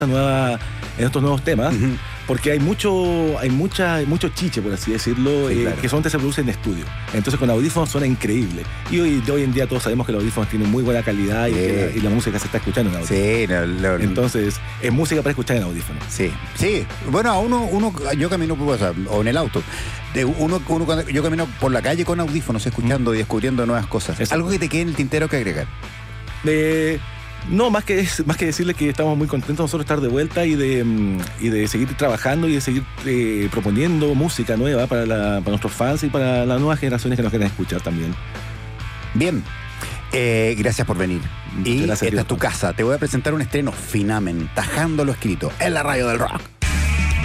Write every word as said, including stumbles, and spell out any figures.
nueva, en estos nuevos temas, uh-huh. porque hay mucho, hay mucha, hay mucho chiche, por así decirlo, sí, eh, claro. que solamente se produce en estudio. Entonces con audífonos suena increíble. Y hoy, de hoy en día todos sabemos que los audífonos tienen muy buena calidad y, sí. que la, y la música se está escuchando en audífonos. Sí, no, no, Entonces es música para escuchar en audífonos. Sí, sí. Bueno, a uno, uno, yo camino o, sea, o en el auto. De uno, uno cuando yo camino por la calle con audífonos, escuchando mm. y descubriendo nuevas cosas. Exacto. Algo que te quede en el tintero que agregar. Eh, No, más que, más que decirles que estamos muy contentos nosotros de estar de vuelta y de, y de seguir trabajando y de seguir eh, proponiendo música nueva para, la, para nuestros fans y para las nuevas generaciones que nos quieran escuchar también. Bien, eh, gracias por venir. Y gracias, esta es tu casa. Te voy a presentar un estreno, Finamen, tajando lo escrito, en la radio del rock.